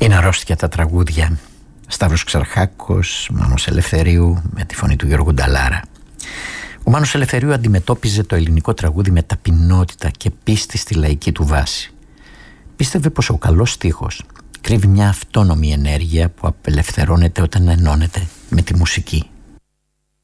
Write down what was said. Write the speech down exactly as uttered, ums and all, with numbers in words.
Είναι αρρώστια τα τραγούδια. Σταύρος Ξαρχάκος, Μάνος Ελευθερίου με τη φωνή του Γιώργου Νταλάρα. Ο Μάνος Ελευθερίου αντιμετώπιζε το ελληνικό τραγούδι με ταπεινότητα και πίστη στη λαϊκή του βάση. Πίστευε πως ο καλός στίχος κρύβει μια αυτόνομη ενέργεια που απελευθερώνεται όταν ενώνεται με τη μουσική.